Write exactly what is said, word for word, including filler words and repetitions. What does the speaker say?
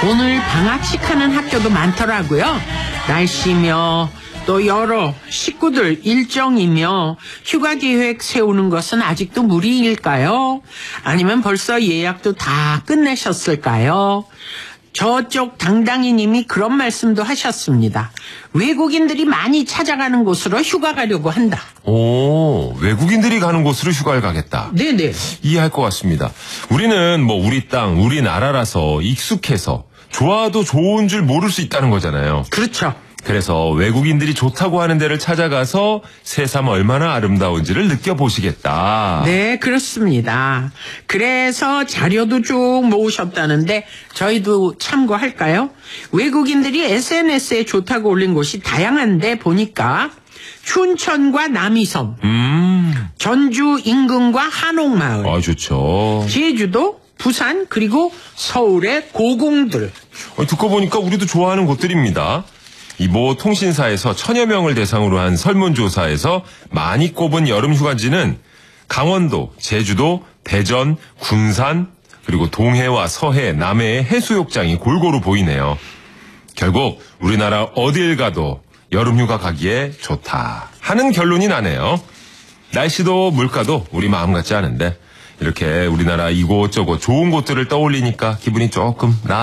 오늘 방학식 하는 학교도 많더라고요. 날씨며 또 여러 식구들 일정이며 휴가 계획 세우는 것은 아직도 무리일까요? 아니면 벌써 예약도 다 끝내셨을까요? 저쪽 당당이님이 그런 말씀도 하셨습니다. 외국인들이 많이 찾아가는 곳으로 휴가 가려고 한다. 오, 외국인들이 가는 곳으로 휴가를 가겠다. 네네. 이해할 것 같습니다. 우리는 뭐 우리 땅, 우리 나라라서 익숙해서 좋아도 좋은 줄 모를 수 있다는 거잖아요. 그렇죠. 그래서 외국인들이 좋다고 하는 데를 찾아가서 새삼 얼마나 아름다운지를 느껴보시겠다. 네, 그렇습니다. 그래서 자료도 쭉 모으셨다는데 저희도 참고할까요? 외국인들이 에스엔에스에 좋다고 올린 곳이 다양한데 보니까 춘천과 남이섬, 음, 전주 인근과 한옥마을, 아 좋죠. 제주도, 부산, 그리고 서울의 고궁들. 어, 듣고 보니까 우리도 좋아하는 곳들입니다. 이 모 통신사에서 천여 명을 대상으로 한 설문조사에서 많이 꼽은 여름 휴가지는 강원도, 제주도, 대전, 군산, 그리고 동해와 서해, 남해의 해수욕장이 골고루 보이네요. 결국 우리나라 어딜 가도 여름 휴가 가기에 좋다 하는 결론이 나네요. 날씨도 물가도 우리 마음 같지 않은데 이렇게 우리나라 이곳저곳 좋은 곳들을 떠올리니까 기분이 조금 나